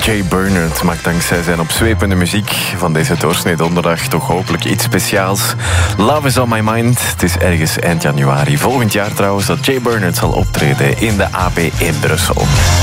Jay Bernard maakt dankzij zijn opzwepende muziek van deze doorsnee donderdag toch hopelijk iets speciaals. Love is on my mind. Het is ergens eind januari volgend jaar trouwens dat Jay Bernard zal optreden in de AB in Brussel.